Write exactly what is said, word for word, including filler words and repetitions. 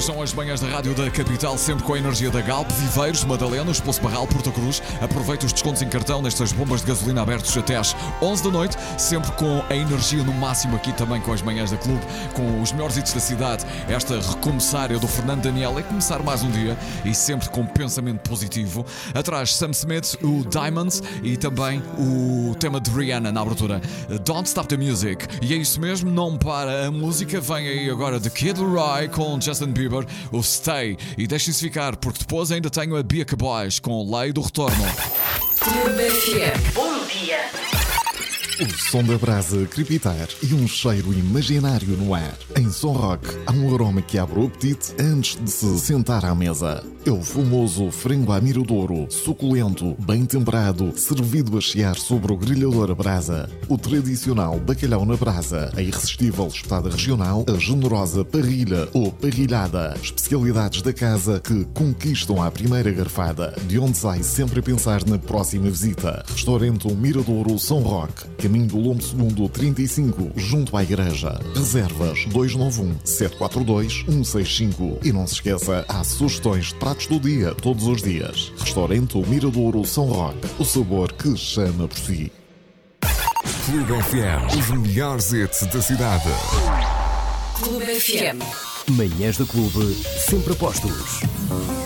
São as manhãs da Rádio da Capital, sempre com a energia da Galp, Viveiros, Madalenas, Poço Barral, Porto Cruz. Aproveita os descontos em cartão nestas bombas de gasolina abertos até às onze da noite, sempre com a energia no máximo aqui também com as manhãs da Clube, com os melhores hits da cidade. Esta recomeçar é do Fernando Daniel, é começar mais um dia e sempre com pensamento positivo. Atrás Sam Smith, o Diamonds e também o tema de Rihanna na abertura, Don't Stop the Music. E é isso mesmo, não para a música, vem aí agora The Kid Laroi com Justin Bieber, o Stay, e deixem-se ficar porque depois ainda tenho a Bia Cabois com Lei do Retorno. Clube F M. Bom dia. O som da brasa a crepitar e um cheiro imaginário no ar. Em Som Rock há um aroma que abre o apetite antes de se sentar à mesa. É o famoso frango à miradouro, suculento, bem temperado, servido a chiar sobre o grelhador a brasa. O tradicional bacalhau na brasa, a irresistível espetada regional, a generosa parrilha ou parrilhada. Especialidades da casa que conquistam à primeira garfada, de onde sai sempre a pensar na próxima visita. Restaurante Miradouro Som Rock, caminho do Lombo Segundo trinta e cinco, junto à igreja. Reservas dois nove um, sete quatro dois, um seis cinco. E não se esqueça, há sugestões de pratos do dia, todos os dias. Restaurante Miradouro Som Rock, o sabor que chama por si. Clube F M, os melhores hits da cidade. Clube F M. Manhãs da Clube, sempre a postos.